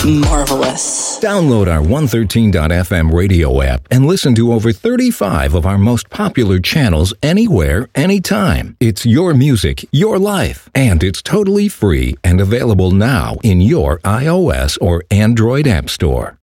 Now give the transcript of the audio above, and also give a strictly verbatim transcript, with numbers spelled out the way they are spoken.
marvelous. Download our one thirteen dot f m radio app and listen to over thirty-five of our most popular channels anywhere, anytime. It's your music, your life, and it's totally free and available now in your iOS or Android app store.